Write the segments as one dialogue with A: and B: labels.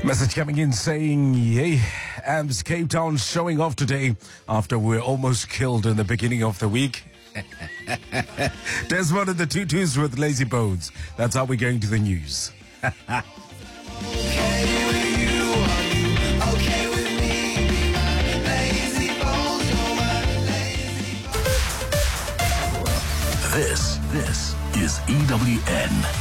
A: Message coming in saying, hey, AMS Cape Town showing off today after we're almost killed in the beginning of the week. Desmond and the Tutus with Lazy Bones. That's how we're going to the news.
B: This is EWN.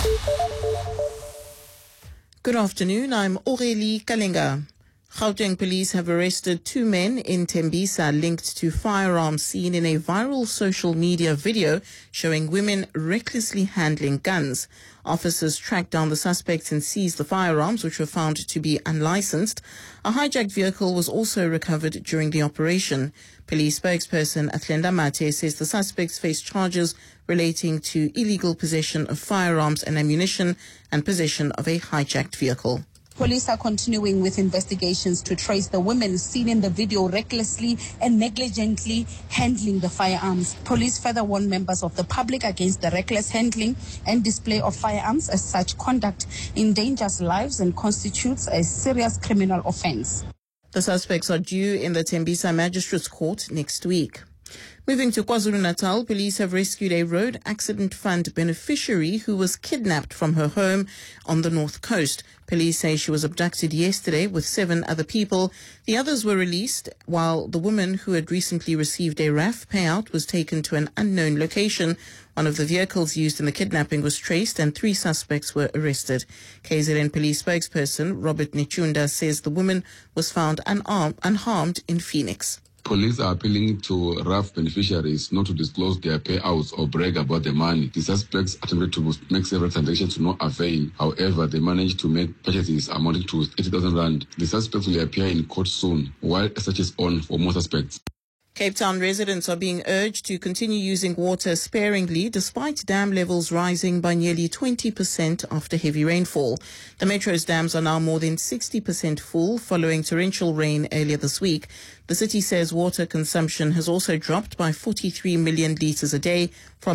C: Good afternoon, I'm Aurélie Kalenga. Gauteng police have arrested two men in Tembisa linked to firearms seen in a viral social media video showing women recklessly handling guns. Officers tracked down the suspects and seized the firearms, which were found to be unlicensed. A hijacked vehicle was also recovered during the operation. Police spokesperson Athlenda Mate says the suspects face charges relating to illegal possession of firearms and ammunition and possession of a hijacked vehicle.
D: Police are continuing with investigations to trace the women seen in the video recklessly and negligently handling the firearms. Police further warn members of the public against the reckless handling and display of firearms, as such conduct endangers lives and constitutes a serious criminal offense.
C: The suspects are due in the Tembisa Magistrates Court next week. Moving to KwaZulu-Natal, police have rescued a road accident fund beneficiary who was kidnapped from her home on the north coast. Police say she was abducted yesterday with 7 other people. The others were released, while the woman who had recently received a RAF payout was taken to an unknown location. One of the vehicles used in the kidnapping was traced and 3 suspects were arrested. KZN police spokesperson Robert Nechunda says the woman was found unharmed in Phoenix.
E: Police are appealing to RAF beneficiaries not to disclose their payouts or brag about the money. The suspects attempted to make several transactions to no avail. However, they managed to make purchases amounting to 80,000 rand. The suspects will appear in court soon, while a search is on for more suspects.
C: Cape Town residents are being urged to continue using water sparingly despite dam levels rising by nearly 20% after heavy rainfall. The Metro's dams are now more than 60% full following torrential rain earlier this week. The city says water consumption has also dropped by 43 million litres a day from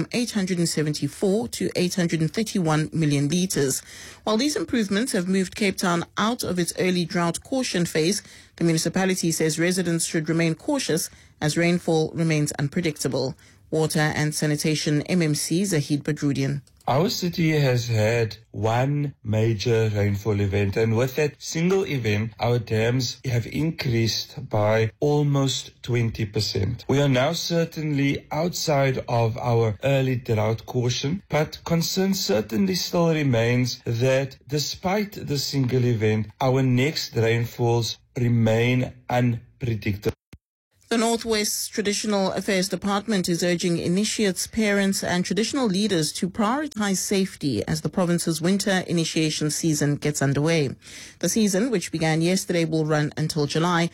C: 874 to 831 million litres. While these improvements have moved Cape Town out of its early drought caution phase, the municipality says residents should remain cautious as rainfall remains unpredictable. Water and Sanitation MMC Zahid Badrudian.
F: Our city has had one major rainfall event, and with that single event, our dams have increased by almost 20%. We are now certainly outside of our early drought caution, but concern certainly still remains that despite the single event, our next rainfalls remain unpredictable.
C: The Northwest Traditional Affairs Department is urging initiates, parents and traditional leaders to prioritize safety as the province's winter initiation season gets underway. The season, which began yesterday, will run until July.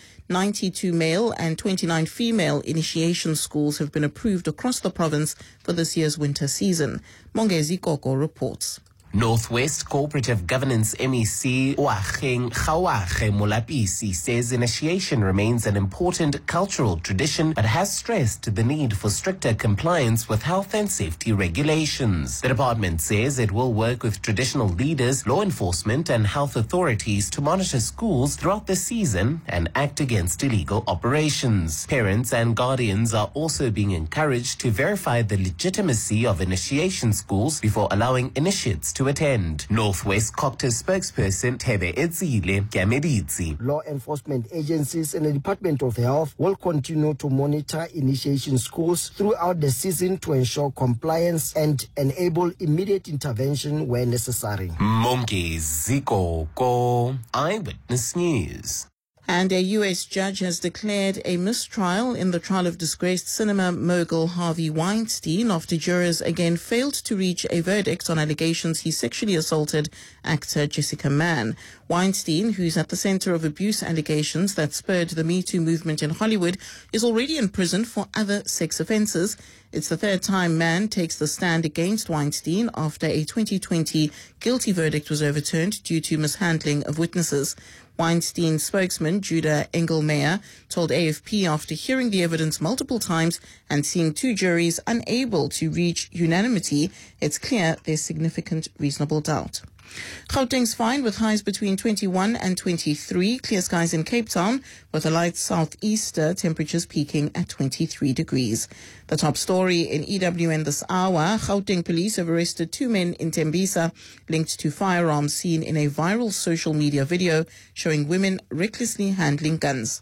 C: 92 male and 29 female initiation schools have been approved across the province for this year's winter season. Mongezi Koko reports.
G: Northwest Cooperative Governance MEC Oageng Khawache Molapisi says initiation remains an important cultural tradition but has stressed the need for stricter compliance with health and safety regulations. The department says it will work with traditional leaders, law enforcement and health authorities to monitor schools throughout the season and act against illegal operations. Parents and guardians are also being encouraged to verify the legitimacy of initiation schools before allowing initiates to attend. Northwest Coptus spokesperson Tebe Etsile Gameditsi.
H: Law enforcement agencies and the Department of Health will continue to monitor initiation schools throughout the season to ensure compliance and enable immediate intervention where necessary.
G: Mongezi Koko, Eyewitness News.
C: And a U.S. judge has declared a mistrial in the trial of disgraced cinema mogul Harvey Weinstein after jurors again failed to reach a verdict on allegations he sexually assaulted actor Jessica Mann. Weinstein, who's at the center of abuse allegations that spurred the Me Too movement in Hollywood, is already in prison for other sex offenses. It's the third time Mann takes the stand against Weinstein after a 2020 guilty verdict was overturned due to mishandling of witnesses. Weinstein's spokesman, Judah Engelmeyer, told AFP after hearing the evidence multiple times and seeing 2 juries unable to reach unanimity, it's clear there's significant reasonable doubt. Gauteng's fine with highs between 21 and 23. Clear skies in Cape Town with a light southeaster, temperatures peaking at 23 degrees. The top story in EWN this hour, Gauteng police have arrested 2 men in Tembisa linked to firearms seen in a viral social media video showing women recklessly handling guns.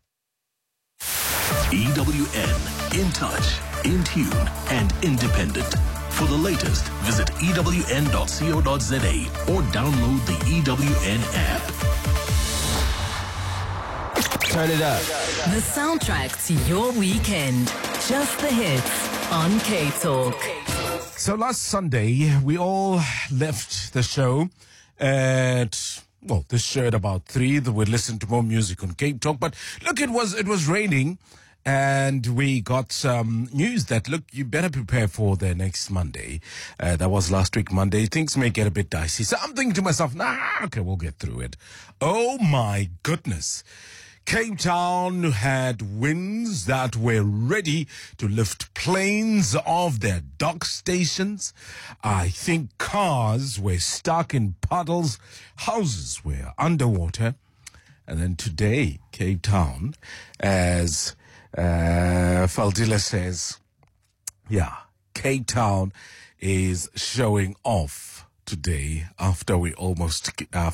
B: EWN, in touch, in tune, and independent. For the latest, visit ewn.co.za or download the EWN app.
I: Turn it up.
J: The soundtrack to your weekend. Just the hits on K-Talk.
A: So last Sunday, we all left the show at... Well, this show at about 3. We listened to more music on Cape Talk. But look, it was raining. And we got some news that, look, you better prepare for the next Monday. That was last week, Monday. Things may get a bit dicey. So I'm thinking to myself, okay, we'll get through it. Oh, my goodness. Cape Town had winds that were ready to lift planes off their dock stations. I think cars were stuck in puddles. Houses were underwater. And then today, Cape Town, as... Faldila says, Cape Town is showing off today after we were almost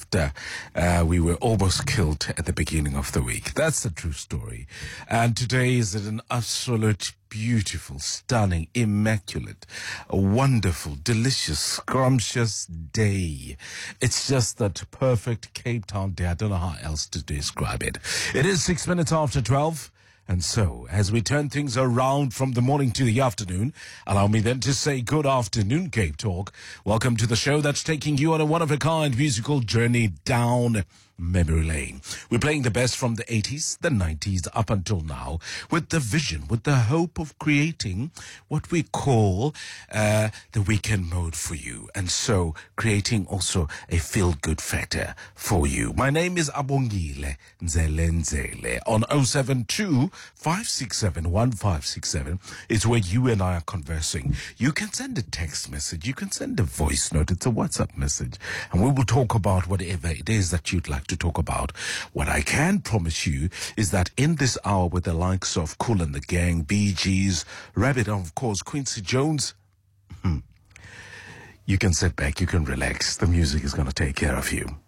A: killed at the beginning of the week. That's the true story. And today is an absolute beautiful, stunning, immaculate, wonderful, delicious, scrumptious day. It's just that perfect Cape Town day. I don't know how else to describe it. It is 6 minutes after 12. And so, as we turn things around from the morning to the afternoon, allow me then to say good afternoon, Cape Talk. Welcome to the show that's taking you on a one-of-a-kind musical journey down memory lane. We're playing the best from the 80s, the 90s, up until now, with the vision, with the hope of creating what we call the weekend mode for you. And so, creating also a feel-good factor for you. My name is Abongile Nzele on 072-567-1567. It's where you and I are conversing. You can send a text message. You can send a voice note. It's a WhatsApp message. And we will talk about whatever it is that you'd like to talk about. What I can promise you is that in this hour with the likes of Kool and the Gang, Bee Gees, Rabbit, and of course Quincy Jones, you can sit back, you can relax. The music is going to take care of you.